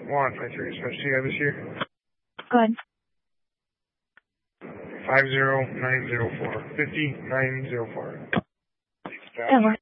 want my three dispatch to you this year? Go ahead. 50904. 5904. And